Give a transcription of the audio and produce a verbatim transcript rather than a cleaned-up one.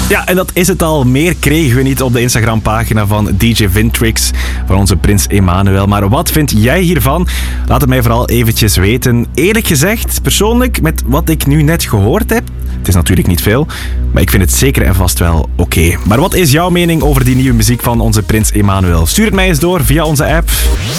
Ja, en dat is het al. Meer kregen we niet op de Instagram-pagina van D J Vintrix, van onze prins Emmanuel. Maar wat vind jij hiervan? Laat het mij vooral eventjes weten. Eerlijk gezegd, persoonlijk, met wat ik nu net gehoord heb, het is natuurlijk niet veel, maar ik vind het zeker en vast wel oké. Okay. Maar wat is jouw mening over die nieuwe muziek van onze prins Emmanuel? Stuur het mij eens door via onze app.